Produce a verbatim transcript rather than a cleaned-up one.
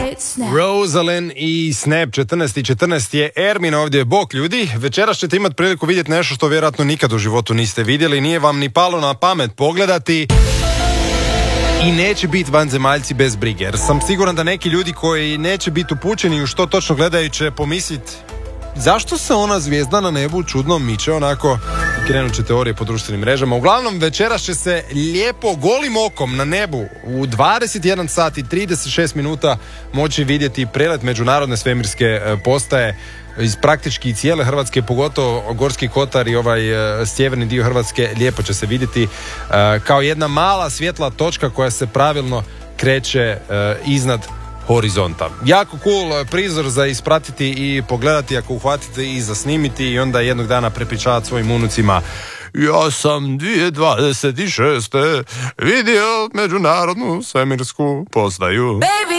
Rosalind i Snap. Četrnaest i četrnaest je Ermin, ovdje je bok ljudi. Večeras ćete imati priliku vidjeti nešto što vjerojatno nikad u životu niste vidjeli, nije vam ni palo na pamet pogledati. I neće biti vanzemaljci bez brige, jer sam siguran da neki ljudi koji neće biti upućeni u što točno gledaju će pomisliti zašto se ona zvijezda na nebu čudno miče, onako krenut će teorije po društvenim mrežama. Uglavnom, večeras će se lijepo golim okom na nebu u dvadeset jedan sat i trideset šest minuta moći vidjeti prelet međunarodne svemirske postaje iz praktički cijele Hrvatske, pogotovo Gorski kotar i ovaj uh, sjeverni dio Hrvatske. Lijepo će se vidjeti uh, kao jedna mala svjetla točka koja se pravilno kreće uh, iznad horizonta. Jako cool prizor za ispratiti i pogledati ako uhvatite i zasnimiti i onda jednog dana prepričavati svojim unucima: ja sam dvije tisuće dvadeset šeste vidio međunarodnu svemirsku postaju. Baby!